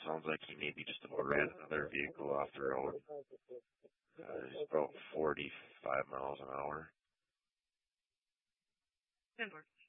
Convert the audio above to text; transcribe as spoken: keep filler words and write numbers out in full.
sounds like he maybe just about ran another vehicle off the road. Uh, he's about forty-five miles an hour. ten four.